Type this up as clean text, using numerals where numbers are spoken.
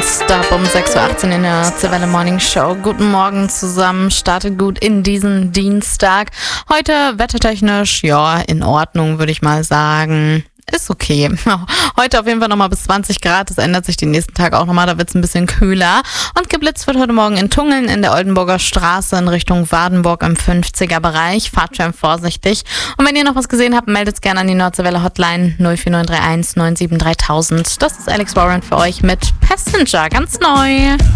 nonstop um 6.18 Uhr in der Nordseewelle Morning Show. Guten Morgen zusammen, startet gut in diesen Dienstag. Heute wettertechnisch, ja, in Ordnung, würde ich mal sagen. Ist okay. Heute auf jeden Fall nochmal bis 20 Grad. Das ändert sich den nächsten Tag auch nochmal. Da wird es ein bisschen kühler. Und geblitzt wird heute Morgen in Tungeln in der Oldenburger Straße in Richtung Wardenburg im 50er-Bereich. Fahrt schön vorsichtig. Und wenn ihr noch was gesehen habt, meldet es gerne an die Nordseewelle Hotline 04931 97 3000. Das ist Alex Warren für euch mit Passenger, ganz neu.